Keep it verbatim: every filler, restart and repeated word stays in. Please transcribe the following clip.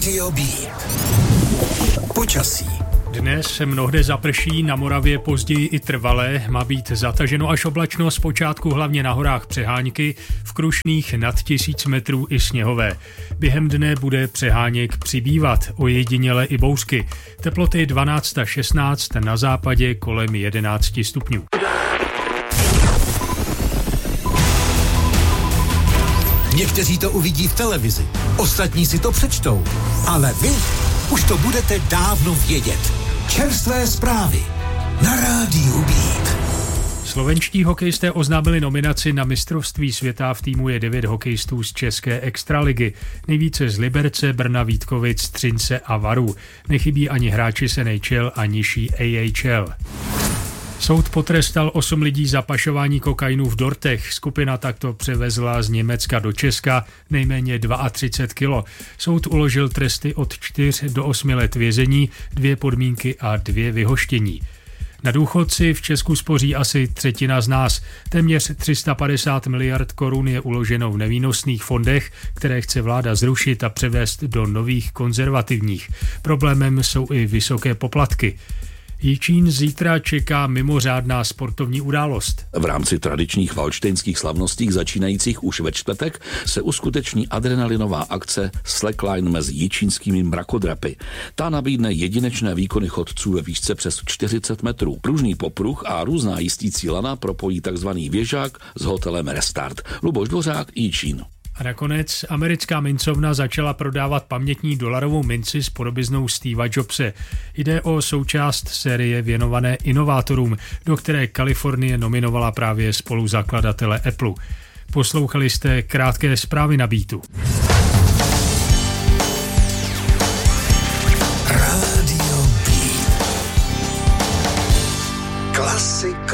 Rádio Beat. Počasí. Dnes se mnohde zaprší, na Moravě později i trvale, má být zataženo až oblačno, zpočátku hlavně na horách přehánky, v Krušných nad tisíc metrů i sněhové. Během dne bude přeháněk přibývat, ojediněle i bouřky. Teploty dvanáct až šestnáct, na západě kolem jedenáct stupňů. Někteří to uvidí v televizi, ostatní si to přečtou, ale vy už to budete dávno vědět. Čerstvé zprávy na Rádiu Beat. Slovenští hokejisté oznámili nominaci na mistrovství světa, v týmu je devět hokejistů z české extraligy. Nejvíce z Liberce, Brna, Vítkovic, Třince a Varu. Nechybí ani hráči z N H L a nižší A H L. Soud potrestal osm lidí za pašování kokainu v dortech. Skupina takto převezla z Německa do Česka nejméně třicet dva kilo. Soud uložil tresty od čtyř do osmi let vězení, dvě podmínky a dvě vyhoštění. Na důchodci v Česku spoří asi třetina z nás. Téměř tři sta padesát miliard korun je uloženo v nevýnosných fondech, které chce vláda zrušit a převést do nových konzervativních. Problémem jsou i vysoké poplatky. Jičín zítra čeká mimořádná sportovní událost. V rámci tradičních valštejnských slavností začínajících už ve čtvrtek se uskuteční adrenalinová akce Slackline mezi jičínskými mrakodrapy. Ta nabídne jedinečné výkony chodců ve výšce přes čtyřicet metrů. Pružný popruh a různá jistící lana propojí takzvaný věžák s hotelem Restart. Luboš Dvořák, Jičín. A nakonec americká mincovna začala prodávat pamětní dolarovou minci s podobiznou Steva Jobse. Jde o součást série věnované inovátorům, do které Kalifornie nominovala právě spoluzakladatele Apple. Poslouchali jste krátké zprávy na Beatu. Rádio Beat. Klasika.